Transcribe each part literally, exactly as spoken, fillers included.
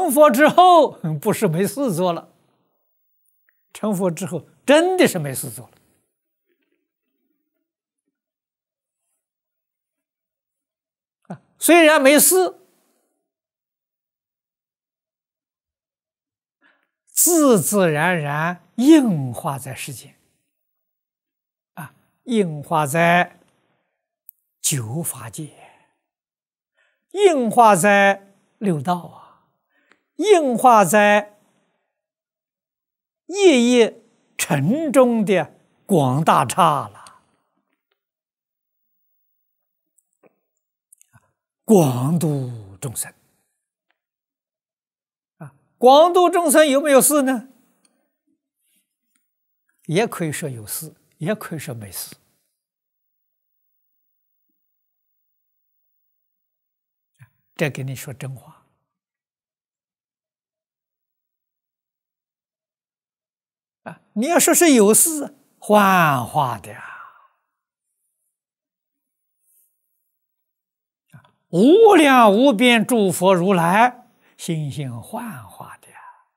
成佛之后不是没事做了，成佛之后真的是没事做了。啊，虽然没事，自自然然应化在世间，啊，应化在九法界，应化在六道啊，应化在夜夜沉中的广大刹了，广度众生啊，广度众生有没有事呢？也可以说有事，也可以说没事。这跟你说真话啊！你要说是有事，幻化的呀，无量无边诸佛如来心性幻化的呀。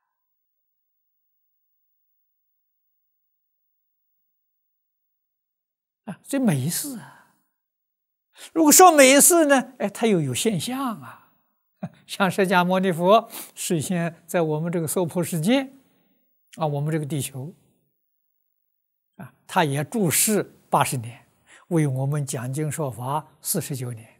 啊，这没事啊。如果说没事呢，哎，它又有现象啊。像释迦牟尼佛示现在我们这个娑婆世界啊，我们这个地球啊，他也住世八十年，为我们讲经说法四十九年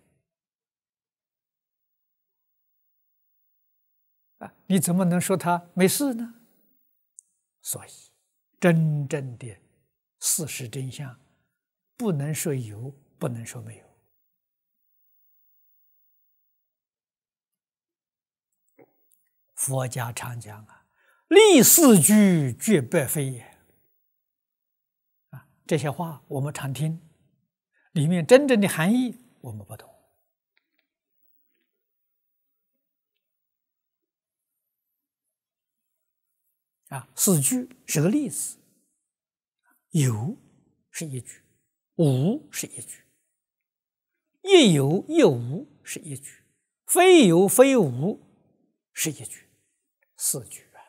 啊，你怎么能说他没事呢？所以，真正的事实真相，不能说有，不能说没有。佛家常讲啊，立四句，绝百非也。啊，这些话我们常听，里面真正的含义我们不懂。啊，四句是个例子，有是一句，无是一句，亦有亦无是一句，非有非无是一句，四句啊！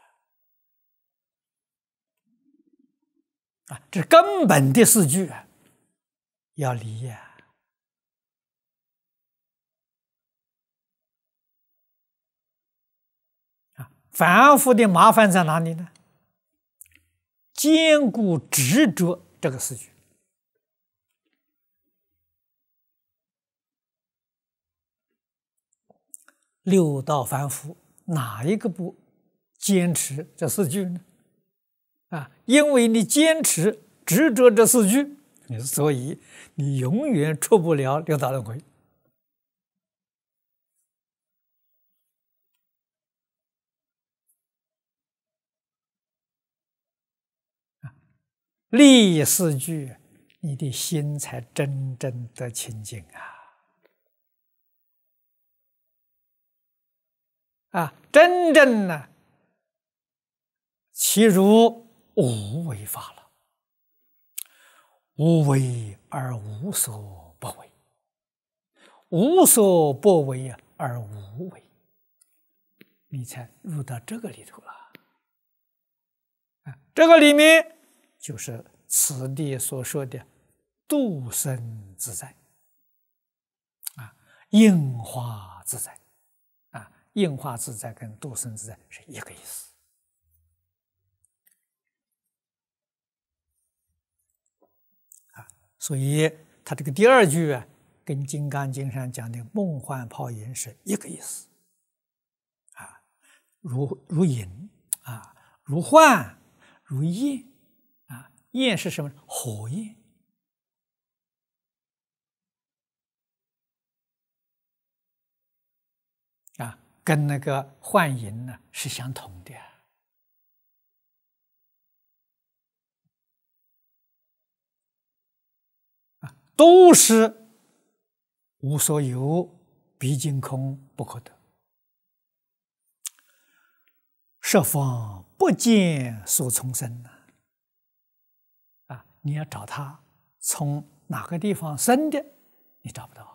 啊，这是根本的四句啊，要理呀！啊，凡夫的麻烦在哪里呢？坚固执着这个四句。六道凡夫哪一个不坚持这四句呢？啊，因为你坚持执着这四句，所以你永远出不了六道轮回。立四句，你的心才真正的清净啊！啊，真正呢，其如无为法了。无为而无所不为，无所不为而无为，你才入到这个里头了。啊，这个里面就是此地所说的度生自在，啊，应化自在。应化自在跟度生自在是一个意思啊，所以他这个第二句啊，跟《金刚经》上讲的梦幻泡影是一个意思啊，如如影啊，如幻，如焰啊，焰是什么？火焰啊。跟那个幻影呢是相同的啊，都是无所有，毕竟空，不可得。十方不见所从生呢？啊，你要找他从哪个地方生的，你找不到。